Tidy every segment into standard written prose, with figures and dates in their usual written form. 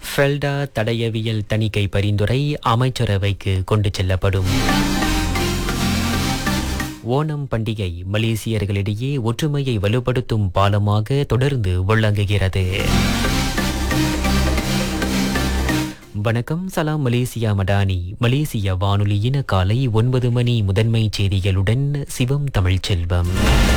FELDA தடயவியல் தணிக்கை பரிந்துரை அமைச்சரவைக்கு கொண்டு செல்லப்படும். ஓணம் பண்டிகை மலேசியர்களிடையே ஒற்றுமையை வலுப்படுத்தும் பாலமாக தொடர்ந்து விளங்குகிறது. வணக்கம், சலாம் மலேசியா மடானி. மலேசிய வானொலியின் காலை 9 மணி முதன்மை செய்திகளுடன் சிவம் தமிழ்ச்செல்வம்.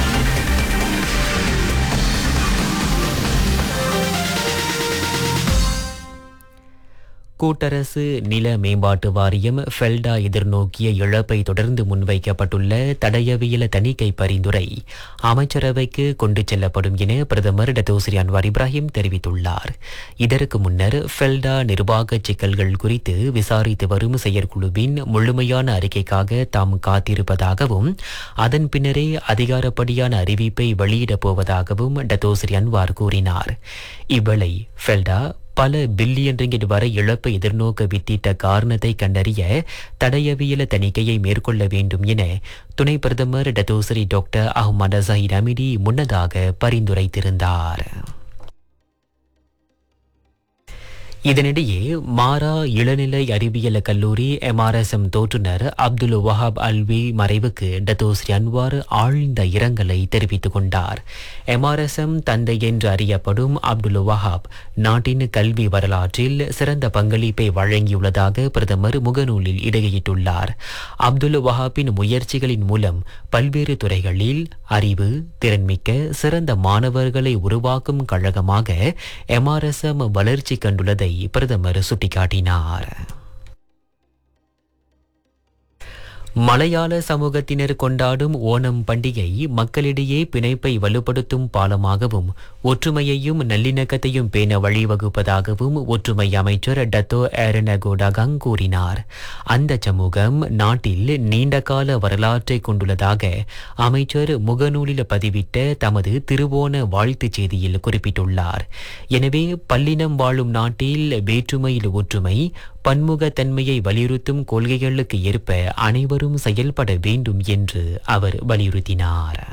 கூட்டரசு நில மேம்பாட்டு வாரியம் ஃபெல்டா எதிர்நோக்கிய இழப்பை தொடர்ந்து முன்வைக்கப்பட்டுள்ள தடயவியல் தணிக்கை பரிந்துரை அமைச்சரவைக்கு கொண்டு செல்லப்படும் என பிரதமர் டத்தோஸ்ரீ அன்வார் இப்ராஹிம் தெரிவித்துள்ளார். இதற்கு முன்னர் ஃபெல்டா நிர்வாக சிக்கல்கள் குறித்து விசாரித்து வரும் செயற்குழுவின் முழுமையான அறிக்கைக்காக தாம் காத்திருப்பதாகவும் அதன் பின்னரே அதிகாரப்படியான அறிவிப்பை வெளியிடப் போவதாகவும் டத்தோஸ்ரீ அன்வார் கூறினார். இவ்வேளை ஃபெல்டா பல பில்லியன் ரிங்கிட் வரை இழப்பை எதிர்நோக்க வித்திட்ட காரணத்தை கண்டறிய தடயவியல் தணிக்கையை மேற்கொள்ள வேண்டும் என துணை பிரதமர் டத்தோஸ்ரீ டாக்டர் அஹ்மத் ஜஹீர் அமிடி முன்னதாக பரிந்துரைத்திருந்தார். இதனிடையே மாரா இளநிலை அறிவியல் கல்லூரி MRSM தோற்றுநர் அப்துல் வஹாப் அல்வி மறைவுக்கு டத்தோஸ்ரீ அன்வார் ஆழ்ந்த இரங்கலை தெரிவித்துக் கொண்டார். MRSM தந்தை என்று அறியப்படும் அப்துல் வஹாப் நாட்டின் கல்வி வரலாற்றில் சிறந்த பங்களிப்பை வழங்கியுள்ளதாக பிரதமர் முகநூலில் இடையிட்டுள்ளார். அப்துல் வஹாப்பின் முயற்சிகளின் மூலம் பல்வேறு துறைகளில் அறிவு திறன்மிக்க சிறந்த மாணவர்களை உருவாக்கும் கழகமாக MRSM வளர்ச்சி கண்டுள்ளதை பிரதமர் சுட்டிக்காட்டினார். மலையாள சமூகத்தினர் கொண்டாடும் ஓணம் பண்டிகை மக்களிடையே பிணைப்பை வலுப்படுத்தும் பாலமாகவும் ஒற்றுமையையும் நல்லிணக்கத்தையும் பேண வழிவகுப்பதாகவும் ஒற்றுமை அமைச்சர் டத்தோ ஏரனகோடகங் கூறினார். அந்த சமூகம் நாட்டில் நீண்டகால வரலாற்றை கொண்டுள்ளதாக அமைச்சர் முகநூலில் பதிவிட்ட தமது திருவோண வாழ்த்துச் செய்தியில் குறிப்பிட்டுள்ளார். எனவே பல்லினம் வாழும் நாட்டில் வேற்றுமையில் ஒற்றுமை பன்முகத்தன்மையை வலியுறுத்தும் கொள்கைகளுக்கு ஏற்ப அனைவரும் செயல்பட வேண்டும் என்று அவர் வலியுறுத்தினார்.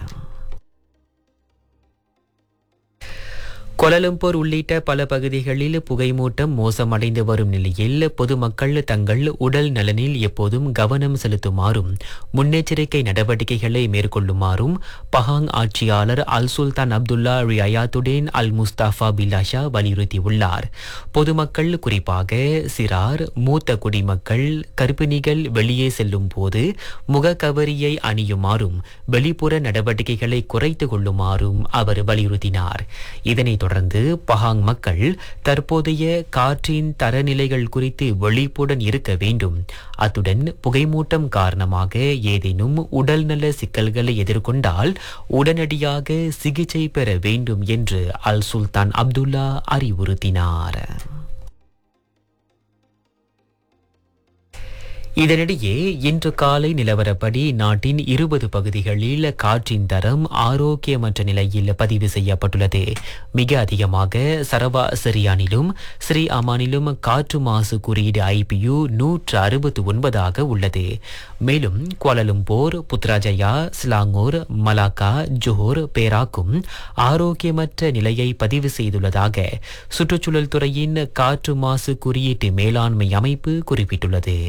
கோலாலம்பூர் உள்ளிட்ட பல பகுதிகளில் புகைமூட்டம் மோசமடைந்து வரும் நிலையில் பொதுமக்கள் தங்கள் உடல் நலனில் எப்போதும் கவனம் செலுத்துமாறும் முன்னெச்சரிக்கை நடவடிக்கைகளை மேற்கொள்ளுமாறும் பஹாங் ஆட்சியாளர் அல் சுல்தான் அப்துல்லா ரியாத்துடேன் அல் முஸ்தாஃபா பில்லாஷா வலியுறுத்தியுள்ளார். பொதுமக்கள் குறிப்பாக சிறார் மூத்த குடிமக்கள் கர்ப்பிணிகள் வெளியே செல்லும் போது முகக்கவரியை அணியுமாறும் வெளிப்புற நடவடிக்கைகளை குறைத்துக் கொள்ளுமாறும் அவர் வலியுறுத்தினார். இதனைத் தொடர்ந்து பஹாங் மக்கள் தற்போதைய காற்றின் தரநிலைகள் குறித்து விழிப்புடன் இருக்க வேண்டும். அத்துடன் புகைமூட்டம் காரணமாக ஏதேனும் உடல்நல சிக்கல்களை எதிர்கொண்டால் உடனடியாக சிகிச்சை பெற வேண்டும் என்று அல் சுல்தான் அப்துல்லா அறிவுறுத்தினார். இதனிடையே இன்று காலை நிலவரப்படி நாட்டின் 20 பகுதிகளில் காற்றின் தரம் ஆரோக்கியமற்ற நிலையில் பதிவு செய்யப்பட்டுள்ளது. மிக அதிகமாக சரவா சிரியானிலும் ஸ்ரீ அமானிலும் காற்று மாசு குறியீடு IPU 169 உள்ளது. மேலும் Kuala Lumpur, Putrajaya, Selangor, Malacca, Johor, பேராக்கும் ஆரோக்கியமற்ற நிலையை பதிவு செய்துள்ளதாக சுற்றுச்சூழல் துறையின் காற்று மாசு குறியீட்டு மேலாண்மை அமைப்பு குறிப்பிட்டுள்ளது.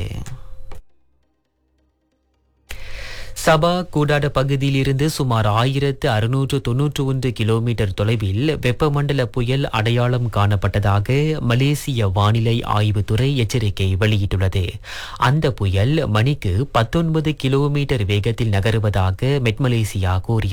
சபா கூடாட பகுதியிலிருந்து சுமார் 1691 கிலோமீட்டர் தொலைவில் வெப்பமண்டல புயல் அடையாளம் காணப்பட்டதாக மலேசிய வானிலை ஆய்வுத்துறை எச்சரிக்கை வெளியிட்டுள்ளது. அந்த புயல் மணிக்கு 19 கிலோமீட்டர் வேகத்தில் நகருவதாக மெட் மலேசியா கூறியது.